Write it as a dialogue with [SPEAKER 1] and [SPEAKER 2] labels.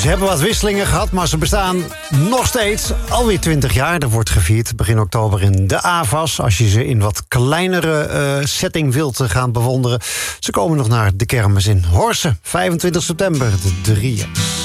[SPEAKER 1] Ze hebben wat wisselingen gehad, maar ze bestaan nog steeds. Alweer 20 jaar. Dat wordt gevierd begin oktober in de AVAS. Als je ze in wat kleinere setting wilt gaan bewonderen. Ze komen nog naar de kermis in Horsen. 25 september, de 3's.